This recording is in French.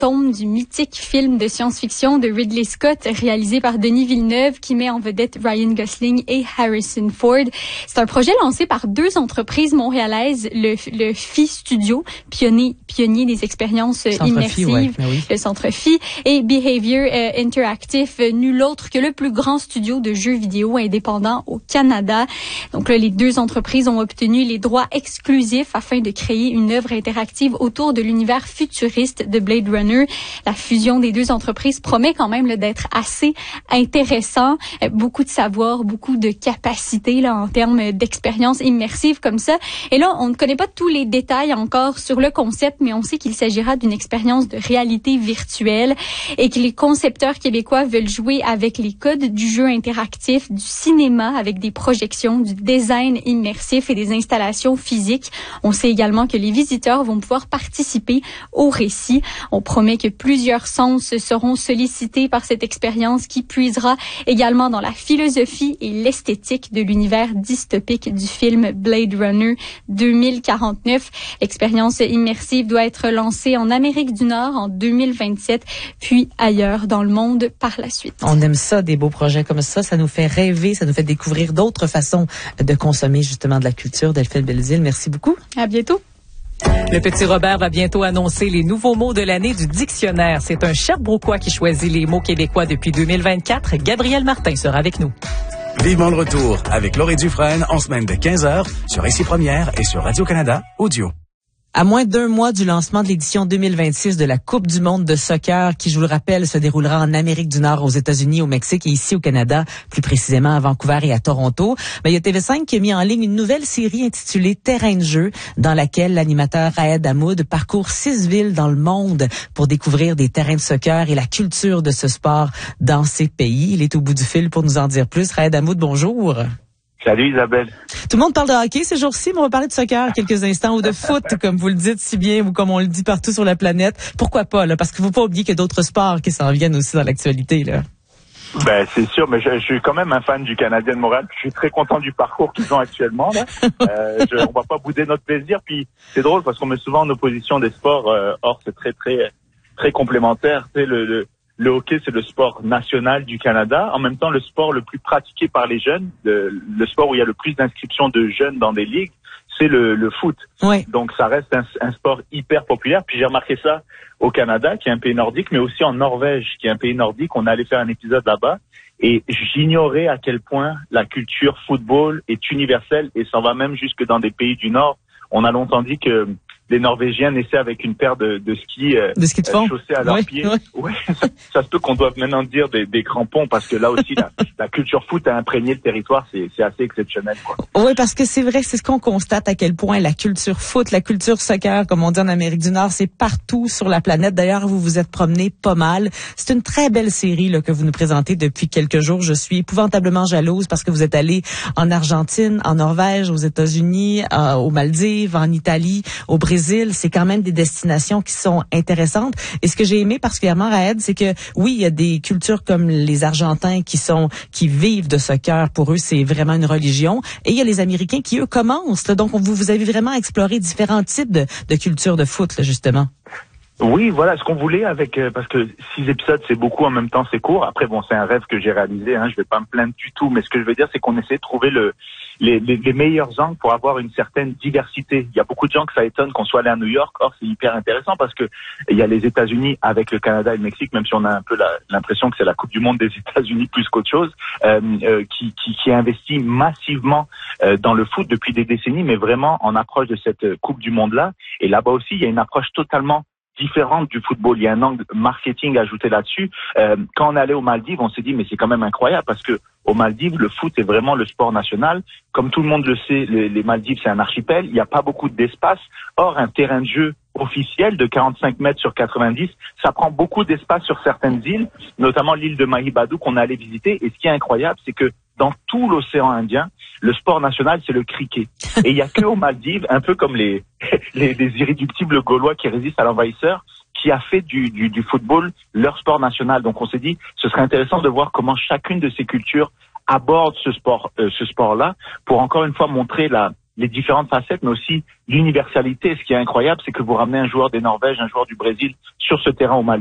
fantôme du mythique film de science-fiction de Ridley Scott réalisé par Denis Villeneuve qui met en vedette Ryan Gosling et Harrison Ford. C'est un projet lancé par deux entreprises montréalaises, le Phi Studio, pionnier des expériences immersives, oui. le Centre Phi, et Behavior Interactive, nul autre que le plus grand studio de jeux vidéo indépendant au Canada. Donc là, les deux entreprises ont obtenu les droits exclusifs afin de créer une œuvre interactive autour de l'univers futuriste de Blade Runner. La fusion des deux entreprises promet quand même d'être assez intéressant. Beaucoup de savoir, beaucoup de capacités là en termes d'expérience immersive comme ça. Et là, on ne connaît pas tous les détails encore sur le concept, mais on sait qu'il s'agira d'une expérience de réalité virtuelle et que les concepteurs québécois veulent jouer avec les codes du jeu interactif, du cinéma avec des projections, du design immersif et des installations physiques. On sait également que les visiteurs vont pouvoir participer au récit. On promet que plusieurs sens seront sollicités par cette expérience qui puisera également dans la philosophie et l'esthétique de l'univers dystopique du film Blade Runner 2049. L'expérience immersive doit être lancée en Amérique du Nord en 2027, puis ailleurs dans le monde par la suite. On aime ça, des beaux projets comme ça nous fait rêver, ça nous fait découvrir d'autres façons de consommer justement de la culture. Delphine Belzile, merci beaucoup. À bientôt. Le petit Robert va bientôt annoncer les nouveaux mots de l'année du dictionnaire. C'est un Sherbrookois qui choisit les mots québécois depuis 2024. Gabriel Martin sera avec nous. Vivement le retour avec Laurie Dufresne en semaine de 15h sur ICI Première et sur Radio-Canada Audio. À moins d'1 mois du lancement de l'édition 2026 de la Coupe du monde de soccer qui, je vous le rappelle, se déroulera en Amérique du Nord, aux États-Unis, au Mexique et ici au Canada, plus précisément à Vancouver et à Toronto, il y a TV5 qui a mis en ligne une nouvelle série intitulée Terrain de jeu, dans laquelle l'animateur Raed Hamoud parcourt 6 villes dans le monde pour découvrir des terrains de soccer et la culture de ce sport dans ces pays. Il est au bout du fil pour nous en dire plus. Raed Hamoud, bonjour. Salut Isabelle. Tout le monde parle de hockey ces jours-ci, mais on va parler de soccer quelques instants ou de foot, comme vous le dites si bien ou comme on le dit partout sur la planète. Pourquoi pas, là? Parce qu'il ne faut pas oublier qu'il y a d'autres sports qui s'en viennent aussi dans l'actualité, là. Ben, c'est sûr, mais je suis quand même un fan du Canadien de Montréal. Je suis très content du parcours qu'ils ont actuellement, là. On va pas bouder notre plaisir. Puis, c'est drôle parce qu'on met souvent en opposition des sports, or, c'est très complémentaire. Tu sais, le hockey, c'est le sport national du Canada. En même temps, le sport le plus pratiqué par les jeunes, le sport où il y a le plus d'inscriptions de jeunes dans des ligues, c'est le foot. Oui. Donc, ça reste un sport hyper populaire. Puis, j'ai remarqué ça au Canada, qui est un pays nordique, mais aussi en Norvège, qui est un pays nordique. On allait faire un épisode là-bas. Et j'ignorais à quel point la culture football est universelle et ça va même jusque dans des pays du Nord. On a longtemps dit que les Norvégiens naissaient avec une paire de skis de chaussés à leurs pieds. Ouais, ça se peut qu'on doive maintenant dire des crampons parce que là aussi la culture foot a imprégné le territoire, c'est assez exceptionnel, quoi. Oui, parce que c'est vrai, c'est ce qu'on constate à quel point la culture foot, la culture soccer, comme on dit en Amérique du Nord, c'est partout sur la planète. D'ailleurs, vous vous êtes promené pas mal. C'est une très belle série là que vous nous présentez depuis quelques jours. Je suis épouvantablement jalouse parce que vous êtes allé en Argentine, en Norvège, aux États-Unis, aux Maldives, en Italie, au Brésil. C'est quand même des destinations qui sont intéressantes. Et ce que j'ai aimé particulièrement, Raed, c'est que oui, il y a des cultures comme les Argentins qui vivent de soccer. Pour eux, c'est vraiment une religion. Et il y a les Américains qui, eux, commencent. Là. Donc, vous avez vraiment exploré différents types de cultures de foot, là, justement. Oui, voilà, ce qu'on voulait avec, parce que 6 épisodes, c'est beaucoup, en même temps, c'est court. Après, bon, c'est un rêve que j'ai réalisé, je vais pas me plaindre du tout, mais ce que je veux dire, c'est qu'on essaie de trouver les meilleurs angles pour avoir une certaine diversité. Il y a beaucoup de gens que ça étonne qu'on soit allé à New York. Or, c'est hyper intéressant parce que il y a les États-Unis avec le Canada et le Mexique, même si on a un peu l'impression que c'est la Coupe du Monde des États-Unis plus qu'autre chose, qui investit massivement dans le foot depuis des décennies, mais vraiment en approche de cette Coupe du Monde-là. Et là-bas aussi, il y a une approche totalement différente du football. Il y a un angle marketing ajouté là-dessus. Quand on allait aux Maldives, on s'est dit mais c'est quand même incroyable parce que aux Maldives, le foot est vraiment le sport national. Comme tout le monde le sait, les Maldives, c'est un archipel. Il n'y a pas beaucoup d'espace. Or, un terrain de jeu officiel de 45 mètres sur 90, ça prend beaucoup d'espace sur certaines îles, notamment l'île de Mahibadou qu'on allait visiter. Et ce qui est incroyable, c'est que dans tout l'océan Indien, le sport national, c'est le cricket. Et il n'y a que aux Maldives, un peu comme les irréductibles gaulois qui résistent à l'envahisseur, qui a fait du football leur sport national. Donc on s'est dit, ce serait intéressant de voir comment chacune de ces cultures aborde ce sport-là, pour encore une fois montrer les différentes facettes, mais aussi l'universalité. Ce qui est incroyable, c'est que vous ramenez un joueur des Norvèges, un joueur du Brésil sur ce terrain au Mali.